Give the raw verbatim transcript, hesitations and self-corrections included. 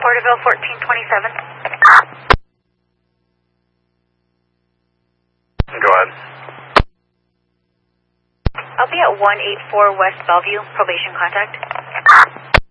Porterville fourteen twenty-seven. Go ahead. I'll be at one eighty-four West Bellevue, probation contact.